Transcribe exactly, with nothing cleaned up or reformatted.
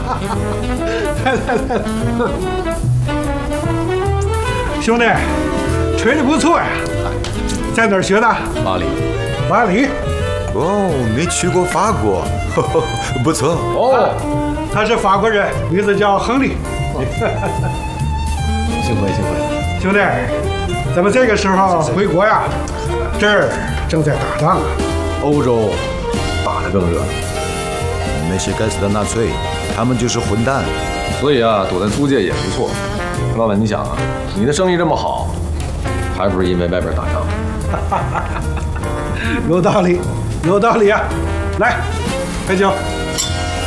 来来来，兄弟，吹的不错呀，在哪儿学的？ 巴黎。 巴黎。 哦，你去过法国，呵呵不错。 哦，他是法国人，名字叫亨利。 幸会幸会。 兄弟，咱们这个时候回国呀，这儿正在打仗啊。 欧洲打得更热。 那些该死的纳粹，他们就是混蛋。 所以啊，躲在租界也不错。老板，你想啊，你的生意这么好，还不是因为外边打仗？ 有道理，有道理啊！来，喝酒。